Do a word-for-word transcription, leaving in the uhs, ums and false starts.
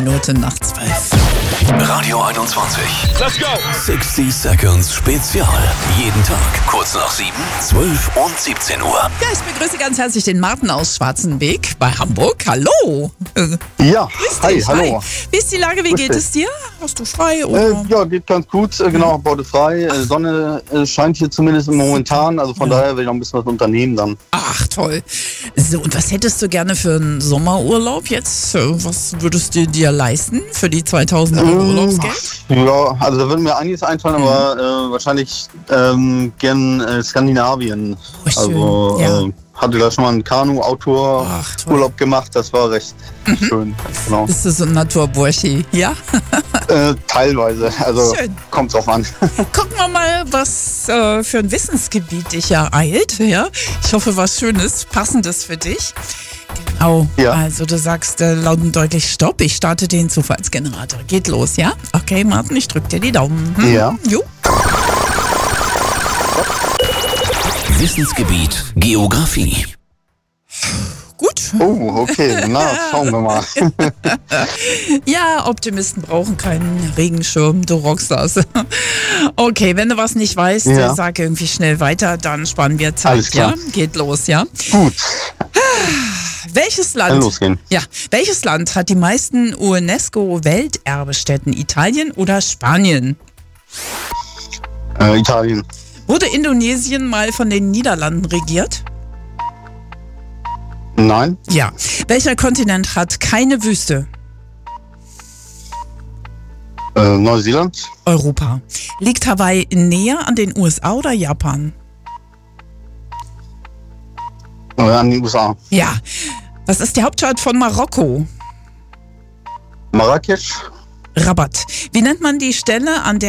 Minute nach zwölf. Radio einundzwanzig. Let's go! sechzig Seconds Spezial. Jeden Tag kurz nach sieben, zwölf und siebzehn Uhr. Ja, ich begrüße ganz herzlich den Martin aus Schwarzenbeek bei Hamburg. Hallo. Ja, Grüß hi, dich. hallo. Wie ist die Lage? Wie Grüß geht dich. es dir? Hast du frei? Oder? Äh, ja, geht ganz gut, äh, genau, heute frei. Äh, Sonne äh, scheint hier zumindest momentan, also von Ja. daher will ich noch ein bisschen was unternehmen dann. Ach, toll. So, und was hättest du gerne für einen Sommerurlaub jetzt? Was würdest du dir leisten für die zweitausend Euro Urlaubsgeld? Ja, also da würde mir einiges einfallen, Mhm. aber äh, wahrscheinlich ähm, gern äh, Skandinavien. Oh, schön. Also Ja. äh, hatte da schon mal einen Kanu-Outdoor Ach, toll. Urlaub gemacht, das war recht schön. Genau. Bist du so ein Naturburschi? Ja? Äh, teilweise, also Schön. kommt drauf an. Gucken wir mal, was äh, für ein Wissensgebiet dich ereilt. Ja? Ich hoffe, was Schönes, Passendes für dich. Genau. Ja. Also du sagst äh, laut und deutlich Stopp. Ich starte den Zufallsgenerator. Geht los, ja? Okay, Martin, ich drück dir die Daumen. Hm? Ja. Jo. Wissensgebiet Geografie. Gut. Oh, okay, na, schauen wir mal. Ja, Optimisten brauchen keinen Regenschirm, du rockst das. Okay, wenn du was nicht weißt, Ja. äh, sag irgendwie schnell weiter, dann sparen wir Zeit. Alles klar. Ja? Geht los, ja? Gut, Welches kann Land? losgehen. Ja, welches Land hat die meisten UNESCO-Welterbestätten? Italien oder Spanien? Äh, Italien. Wurde Indonesien mal von den Niederlanden regiert? Nein. Ja. Welcher Kontinent hat keine Wüste? Äh, Neuseeland. Europa. Liegt Hawaii näher an den U S A oder Japan? Äh, an die U S A. Ja. Was ist die Hauptstadt von Marokko? Marrakesch. Rabat. Wie nennt man die Stelle, an der